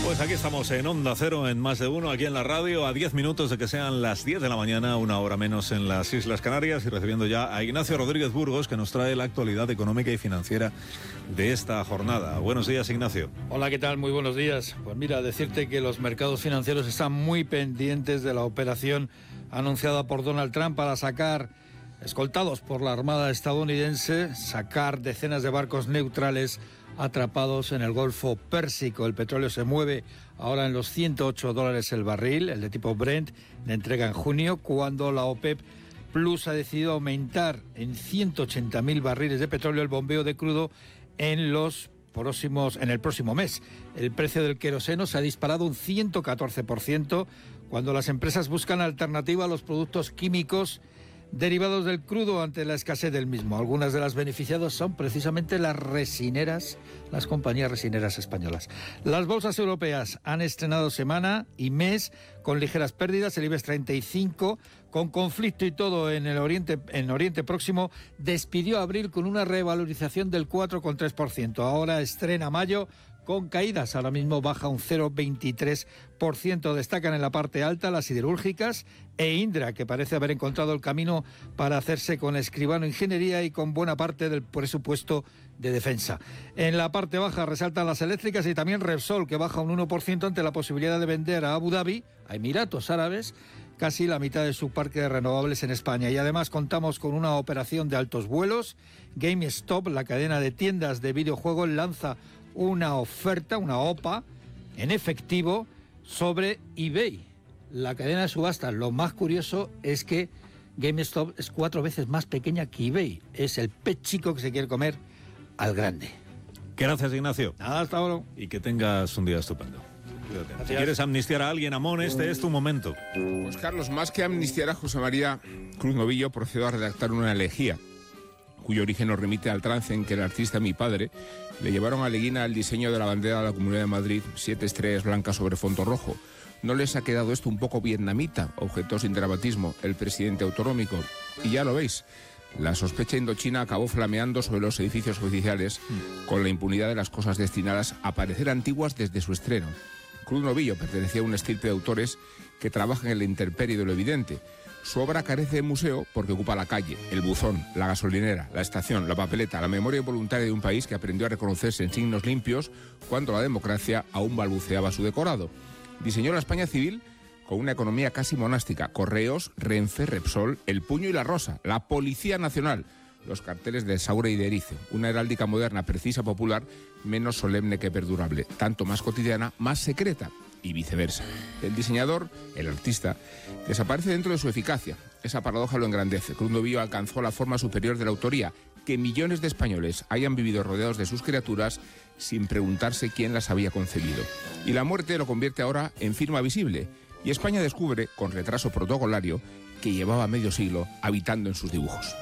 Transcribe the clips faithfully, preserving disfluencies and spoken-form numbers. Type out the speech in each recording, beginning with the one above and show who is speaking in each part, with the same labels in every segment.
Speaker 1: Pues aquí estamos en Onda Cero, en Más de Uno, aquí en la radio, a diez minutos de que sean las diez de la mañana, una hora menos en las Islas Canarias, y recibiendo ya a Ignacio Rodríguez Burgos, que nos trae la actualidad económica y financiera de esta jornada. Buenos días, Ignacio.
Speaker 2: Hola, ¿qué tal? Muy buenos días. Pues mira, decirte que los mercados financieros están muy pendientes de la operación anunciada por Donald Trump para sacar, escoltados por la Armada estadounidense, sacar decenas de barcos neutrales atrapados en el Golfo Pérsico. El petróleo se mueve ahora en los ciento ocho dólares el barril, el de tipo Brent, de entrega en junio, cuando la OPEP Plus ha decidido aumentar en ciento ochenta mil barriles de petróleo el bombeo de crudo en los próximos, en el próximo mes. El precio del queroseno se ha disparado un ciento catorce por ciento cuando las empresas buscan alternativa a los productos químicos derivados del crudo ante la escasez del mismo. Algunas de las beneficiadas son precisamente las resineras, las compañías resineras españolas. Las bolsas europeas han estrenado semana y mes con ligeras pérdidas. El IBEX treinta y cinco, con conflicto y todo en el Oriente, en Oriente Próximo, despidió a abril con una revalorización del cuatro coma tres por ciento. Ahora estrena mayo con caídas, ahora mismo baja un cero coma veintitrés por ciento. Destacan en la parte alta las siderúrgicas e Indra, que parece haber encontrado el camino para hacerse con Escribano Ingeniería y con buena parte del presupuesto de defensa. En la parte baja resaltan las eléctricas y también Repsol, que baja un uno por ciento ante la posibilidad de vender a Abu Dhabi, a Emiratos Árabes, casi la mitad de su parque de renovables en España. Y además contamos con una operación de altos vuelos. GameStop, la cadena de tiendas de videojuegos, lanza una oferta, una OPA, en efectivo sobre eBay, la cadena de subastas. Lo más curioso es que GameStop es cuatro veces más pequeña que eBay. Es el pez chico que se quiere comer al grande.
Speaker 1: Gracias, Ignacio.
Speaker 2: Nada, hasta ahora.
Speaker 1: Y que tengas un día estupendo. Cuídate. Si quieres amnistiar a alguien, Amón, este es tu momento.
Speaker 3: Pues Carlos, más que amnistiar a José María Cruz Novillo, procedo a redactar una elegía, cuyo origen nos remite al trance en que el artista, mi padre, le llevaron a Leguina el diseño de la bandera de la Comunidad de Madrid, siete estrellas blancas sobre fondo rojo. ¿No les ha quedado esto un poco vietnamita?, objetó sin dramatismo el presidente autonómico. Y ya lo veis, la sospecha indochina acabó flameando sobre los edificios oficiales con la impunidad de las cosas destinadas a parecer antiguas desde su estreno. Cruz Novillo pertenecía a una estirpe de autores que trabajan en la intemperie de lo evidente. Su obra carece de museo porque ocupa la calle, el buzón, la gasolinera, la estación, la papeleta, la memoria voluntaria de un país que aprendió a reconocerse en signos limpios cuando la democracia aún balbuceaba su decorado. Diseñó la España civil con una economía casi monástica: Correos, Renfe, Repsol, El Puño y la Rosa, la Policía Nacional, los carteles de Saura y de Erice, una heráldica moderna, precisa, popular, menos solemne que perdurable, tanto más cotidiana, más secreta, y viceversa. El diseñador, el artista, desaparece dentro de su eficacia. Esa paradoja lo engrandece. Cruz Novillo alcanzó la forma superior de la autoría, que millones de españoles hayan vivido rodeados de sus criaturas sin preguntarse quién las había concebido. Y la muerte lo convierte ahora en firma visible. Y España descubre, con retraso protocolario, que llevaba medio siglo habitando en sus dibujos.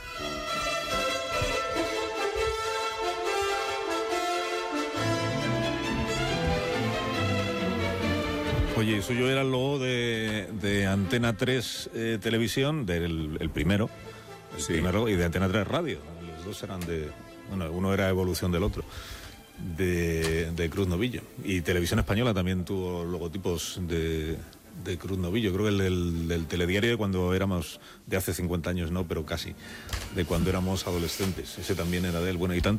Speaker 1: Oye, suyo era el logo de, de Antena tres eh, Televisión, del el primero, el
Speaker 3: Sí.
Speaker 1: primero, y de Antena tres Radio. Los dos eran de... Bueno, uno era evolución del otro, de, de Cruz Novillo. Y Televisión Española también tuvo logotipos de, de Cruz Novillo. Creo que el del, del telediario de cuando éramos, de hace cincuenta años no, pero casi, de cuando éramos adolescentes. Ese también era de él. Bueno, y tanto